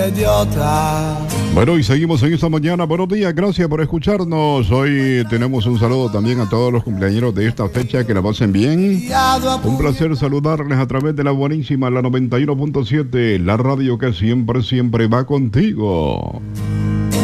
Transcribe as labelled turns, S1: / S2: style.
S1: Bueno, y seguimos en esta mañana. Buenos días, gracias por escucharnos. Hoy tenemos un saludo también a todos los cumpleañeros de esta fecha, que la pasen bien. Un placer saludarles a través de la buenísima, la 91.7, la radio que siempre, siempre va contigo.